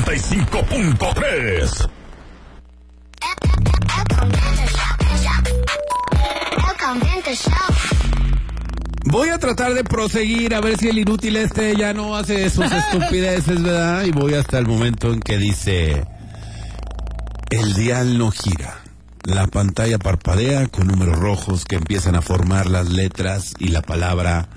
95.3. Voy a tratar de proseguir a ver si el inútil ya no hace sus estupideces, ¿verdad? Y voy hasta el momento en que dice: el dial no gira. La pantalla parpadea con números rojos que empiezan a formar las letras y la palabra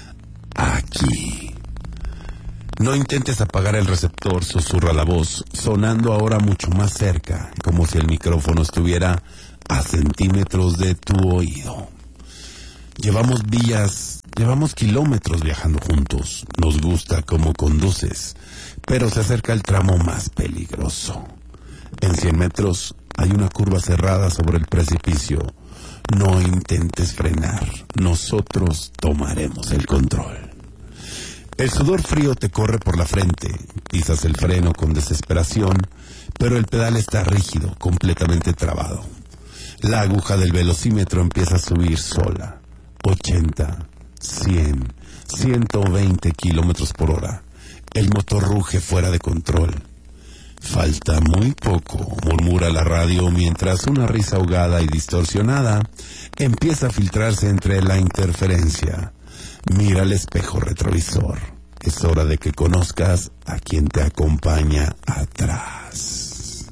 aquí. No intentes apagar el receptor, susurra la voz, sonando ahora mucho más cerca, como si el micrófono estuviera a centímetros de tu oído. Llevamos kilómetros viajando juntos. Nos gusta cómo conduces, pero se acerca el tramo más peligroso. En 100 metros hay una curva cerrada sobre el precipicio. No intentes frenar. Nosotros tomaremos el control. El sudor frío te corre por la frente. Pisas el freno con desesperación, pero el pedal está rígido, completamente trabado. La aguja del velocímetro empieza a subir sola. 80, 100, 120 kilómetros por hora. El motor ruge fuera de control. Falta muy poco, murmura la radio mientras una risa ahogada y distorsionada empieza a filtrarse entre la interferencia. Mira el espejo retrovisor. Es hora de que conozcas a quien te acompaña atrás.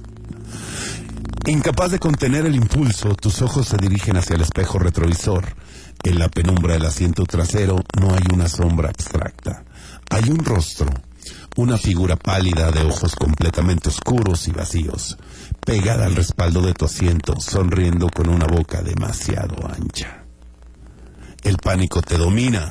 Incapaz de contener el impulso, tus ojos se dirigen hacia el espejo retrovisor. En la penumbra del asiento trasero no hay una sombra abstracta. Hay un rostro, una figura pálida de ojos completamente oscuros y vacíos, pegada al respaldo de tu asiento, sonriendo con una boca demasiado ancha. El pánico te domina.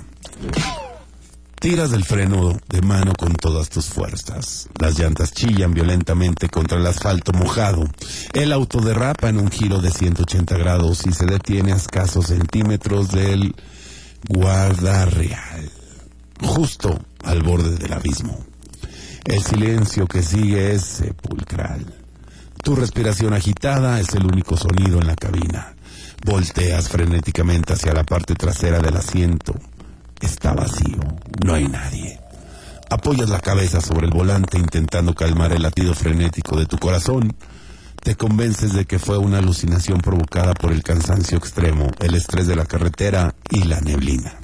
Tiras del freno de mano con todas tus fuerzas. Las llantas chillan violentamente contra el asfalto mojado. El auto derrapa en un giro de 180 grados y se detiene a escasos centímetros del guardarreal, justo al borde del abismo. El silencio que sigue es sepulcral. Tu respiración agitada es el único sonido en la cabina. Volteas frenéticamente hacia la parte trasera del asiento. Está vacío, no hay nadie. Apoyas la cabeza sobre el volante intentando calmar el latido frenético de tu corazón. Te convences de que fue una alucinación provocada por el cansancio extremo, el estrés de la carretera y la neblina.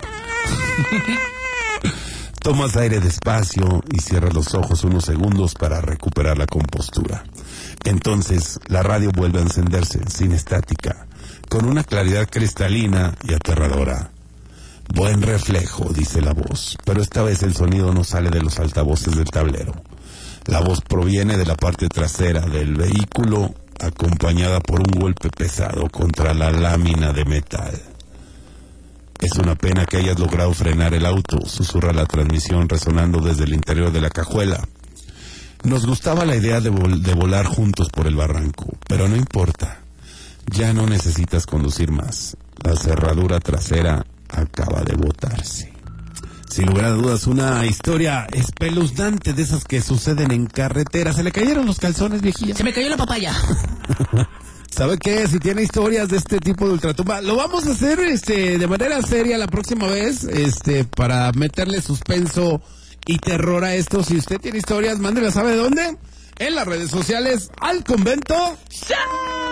Tomas aire despacio y cierras los ojos unos segundos para recuperar la compostura. Entonces la radio vuelve a encenderse, sin estática, con una claridad cristalina y aterradora. Buen reflejo, dice la voz, pero esta vez el sonido no sale de los altavoces del tablero. La voz proviene de la parte trasera del vehículo, acompañada por un golpe pesado contra la lámina de metal. Es una pena que hayas logrado frenar el auto, susurra la transmisión resonando desde el interior de la cajuela. Nos gustaba la idea de volar juntos por el barranco, pero no importa. Ya no necesitas conducir más. La cerradura trasera acaba de botarse. Sin lugar a dudas, una historia espeluznante de esas que suceden en carretera. Se le cayeron los calzones, viejilla. Se me cayó la papaya. ¿Sabe qué? Si tiene historias de este tipo de ultratumba, lo vamos a hacer de manera seria la próxima vez, para meterle suspenso y terror a esto. Si usted tiene historias, mándela, ¿sabe de dónde? En las redes sociales, al convento. ¡Sí!